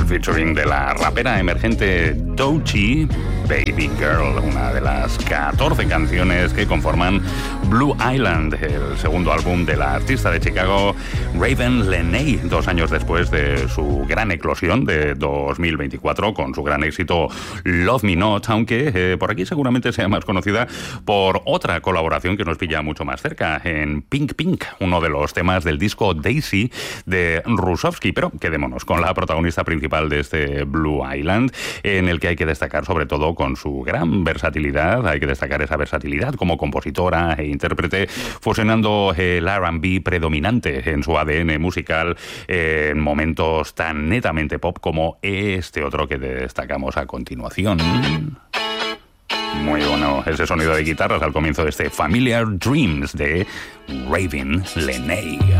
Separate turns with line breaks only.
featuring de la rapera emergente Doechii, Baby Girl, una de las 14 canciones que conforman Blue Island, el segundo álbum de la artista de Chicago Raven Lenae, 2 años después de su gran eclosión de 2024 con su gran éxito Love Me Not, aunque por aquí seguramente sea más conocida por otra colaboración que nos pilla mucho más cerca, en Pink Pink, uno de los temas del disco Daisy de Rusovsky. Pero quedémonos con la protagonista principal de este Blue Island, en el que hay que destacar sobre todo con su gran versatilidad, hay que destacar esa versatilidad como compositora e intérprete, fusionando el R&B predominante en su ADN musical en momentos tan netamente pop como este otro que destacamos a continuación. Muy bueno ese sonido de guitarras al comienzo de este Familiar Dreams de Raven Lenae.